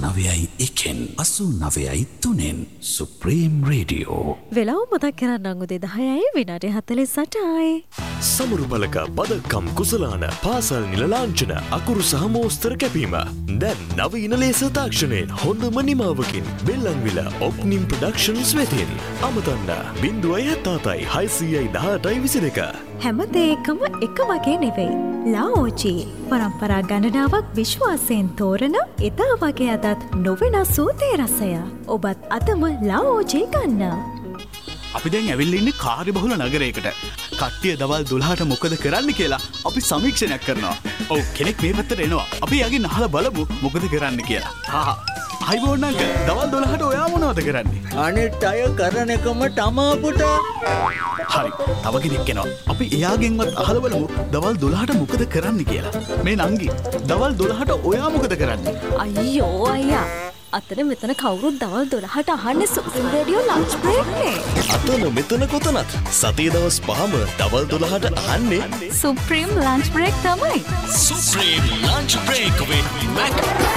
89.1 89.3 supreme radio. වෙලාව මතක් කරන්නම් උදේ 10යි විනාඩි 48යි. සමරු බලක බදක්කම් කුසලාන පාසල් නිල ලාංඡන අකුරු සහ මෝස්තර කැපීම. දැන් නවීන ලේස තාක්ෂණයෙන් හොඳම නිමාවකින් බෙල්ලන්විල ඔප්නිම් ප්‍රොඩක්ෂන්ස් වෙතින්. අමතන්න 077 600 18 22. හැම දෙයකම එක වගේ නෙවෙයි. ලාओජී පරම්පරා ගණනාවක් විශ්වාසයෙන් තෝරන එදා වගේ අදත් නොවෙනස් වූ තේ රසය. ඔබත් අදම ලාओජී ගන්න. අපි දැන් ඇවිල්ලා ඉන්නේ කාර්යබහුල නගරයකට. කට්ටිය දවල් 12ට මොකද කරන්න කියලා අපි සමීක්ෂණයක් කරනවා. ඔව් කෙනෙක් මේ පැත්තට එනවා. අපි යකින් අහලා බලමු මොකද කරන්න කියලා. අයිබෝන් අංකල් දවල් 12ට ඔයා මොනවද කරන්නේ? අනිත් අය කරන එකම තමා පුතා. හරි. තව කෙනෙක් එනවා. අපි එයාගෙන්වත් අහලා බලමු දවල් 12ට මොකද කරන්න කියලා. මේ නංගි දවල් 12ට ඔයා මොකද කරන්නේ? අයියෝ අයියා. අතන මෙතන කවුරුත් දවල් 12ට අහන්නේ සුප්‍රීම් රේඩියෝ ලන්ච් බ්‍රේක් නේ. අතන මෙතන කොතනත් සතියේ දවස් 5ම දවල් 12ට අහන්නේ සුප්‍රීම් ලන්ච් බ්‍රේක් තමයි. Supreme lunch break with Mac.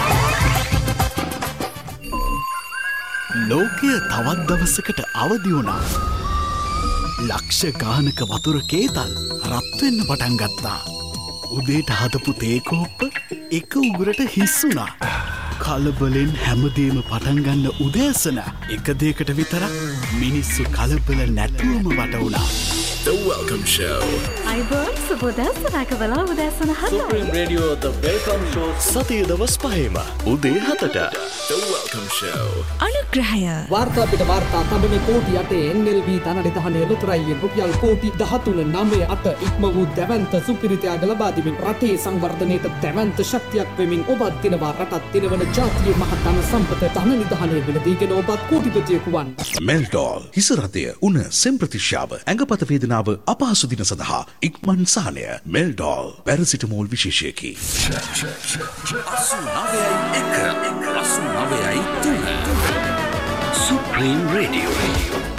ලෝකය තවත් දවසකට අවදි වුණා. ලක්ෂ ගානක වතුර කේතල් රත් වෙන්න පටන් ගත්තා. උදේට හදපු තේ කෝප්ප එක උගුරට හිස් වුණා. කලබලෙන් හැමදේම පටන් ගන්න උදෑසන එක දෙයකට විතරක් මිනිස්සු කලබල නැතුවම වට වුණා. The Welcome Show. අයිබෝන් සුබෝදෑසනක වෙලාව උදෑසන 7යි. Supreme radio The Welcome Show සතියේ දවස් 5ම උදේ 7ට The Welcome Show. අනුග්‍රහය. වාර්තා පිට වාර්තා තබන කෝටි 8 NLB ධනනිධානයේ ලොතරැයියෙන් රුපියල් කෝටි 13.98 ඉක්ම වූ දැවැන්ත සුපිරිතයාග ලබා දෙමින් රටේ සංවර්ධනයට දැවැන්ත ශක්තියක් වෙමින් ඔබත් දිනවා රටත් දිනවන ජාතියේ මහ ධන සම්පත ධනනිධානයේ වෙලදීගෙන ඔබත් කෝටිපතියෙකු වන්. මෙල්ඩෝල් හිස රතය උණ සෙම්ප්‍රතිශ්‍යාව ඇඟපත වේදනාව අපහසු දින සඳහා ඉක්මන් සහනය මෙල්ඩෝල් පැරසිටමෝල් විශේෂයකි. 89.1 89.3 supreme radio.